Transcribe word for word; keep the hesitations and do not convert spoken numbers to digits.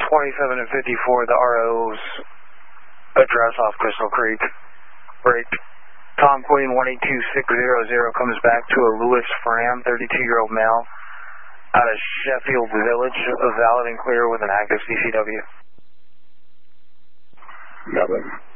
twenty-seven and fifty-four, the R O's address off Crystal Creek. Break. Tom Queen one eight two six zero zero comes back to a Louis Fram, thirty-two-year-old male, out of Sheffield Village, valid and clear with an active C C W. Nothing.